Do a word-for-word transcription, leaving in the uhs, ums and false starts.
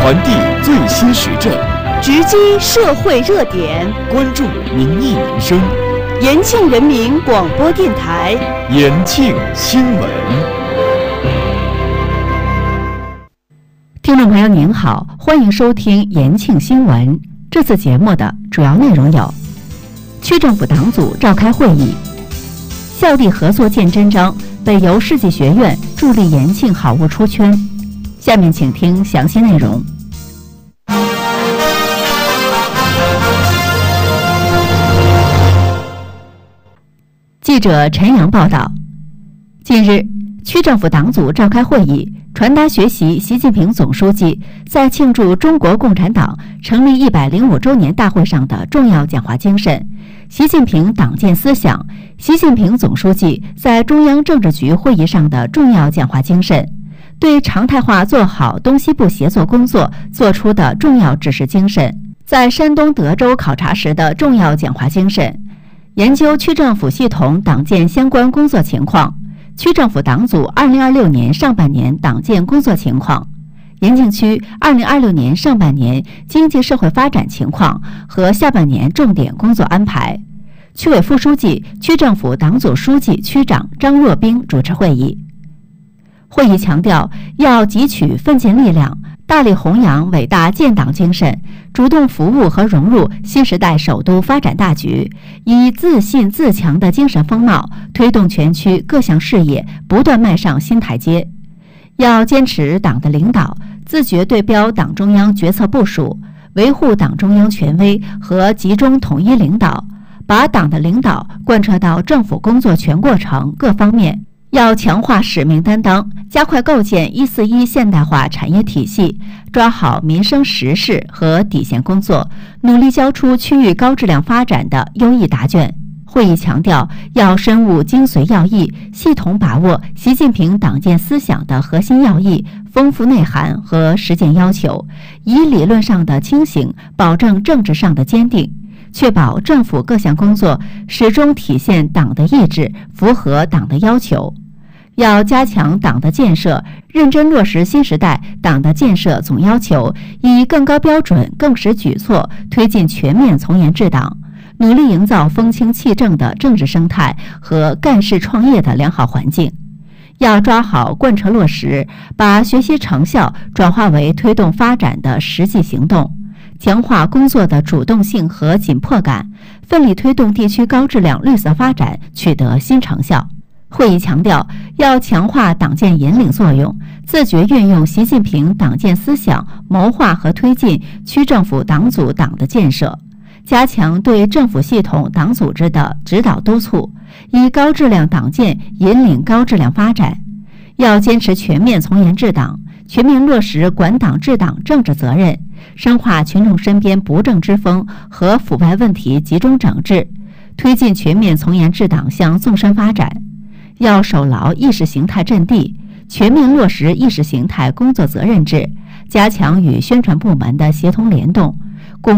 传递最新时政， 直击社会热点， 关注民意民生。 延庆人民广播电台， 延庆新闻。 听众朋友您好，欢迎收听延庆新闻。这次节目的主要内容有：区政府党组召开会议，校地合作见真章，北邮世纪学院助力延庆好物出圈。下面请听详细内容。记者陈阳报道，近日，区政府党组召开会议，传达学习习近平总书记在庆祝中国共产党成立一百零五周年大会上的重要讲话精神，习近平党建思想，习近平总书记在中央政治局会议上的重要讲话精神，对常态化做好东西部协作工作作出的重要指示精神，在山东德州考察时的重要讲话精神，研究区政府系统党建相关工作情况，区政府党组二零二六年上半年党建工作情况，延庆区二零二六年上半年经济社会发展情况和下半年重点工作安排。区委副书记、区政府党组书记、区长张若冰主持会议。会议强调，要汲取奋进力量，大力弘扬伟大建党精神，主动服务和融入新时代首都发展大局，以自信自强的精神风貌，推动全区各项事业不断迈上新台阶。要坚持党的领导，自觉对标党中央决策部署，维护党中央权威和集中统一领导，把党的领导贯彻到政府工作全过程各方面。要强化使命担当，加快构建一四一现代化产业体系，抓好民生实事和底线工作，努力交出区域高质量发展的优异答卷。会议强调，要深悟精髓要义，系统把握习近平党建思想的核心要义、丰富内涵和实践要求，以理论上的清醒保证政治上的坚定，确保政府各项工作始终体现党的意志，符合党的要求。要加强党的建设，认真落实新时代党的建设总要求，以更高标准、更实举措推进全面从严治党，努力营造风清气正的政治生态和干事创业的良好环境。要抓好贯彻落实，把学习成效转化为推动发展的实际行动，强化工作的主动性和紧迫感，奋力推动地区高质量绿色发展取得新成效。会议强调，要强化党建引领作用，自觉运用习近平党建思想，谋划和推进区政府党组党的建设，加强对政府系统党组织的指导督促，以高质量党建引领高质量发展。要坚持全面从严治党，全面落实管党治党政治责任，深化群众身边不正之风和腐败问题集中整治，推进全面从严治党向纵深发展。要守牢意识形态阵地，全面落实意识形态工作责任制，加强与宣传部门的协同联动，